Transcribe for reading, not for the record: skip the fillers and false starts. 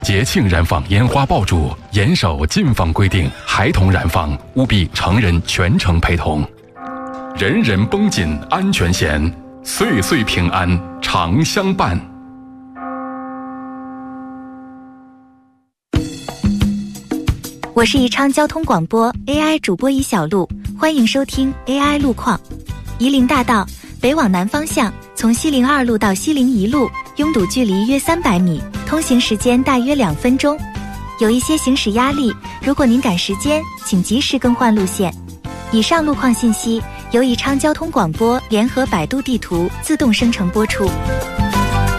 节庆燃放烟花爆竹，严守禁放规定，孩童燃放务必成人全程陪同。人人绷紧安全弦，岁岁平安常相伴。 我是宜昌交通广播 AI 主播宜小璐，欢迎收听 AI 路况。夷陵大道北往南方向，从西陵2路到西陵1路，拥堵距离约300米，通行时间大约2分钟，有一些行驶压力，如果您赶时间，请及时更换路线。以上路况信息由宜昌交通广播联合百度地图自动生成播出。